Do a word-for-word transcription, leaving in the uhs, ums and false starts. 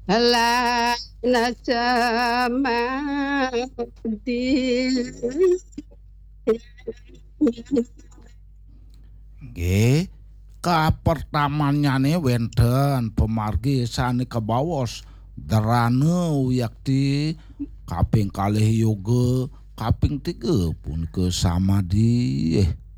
Lana samadi Nggih, kapertamanyane wenten pemargi sane kebawos derane yakti kaping kalih yoga kaping tiga pun ke samadi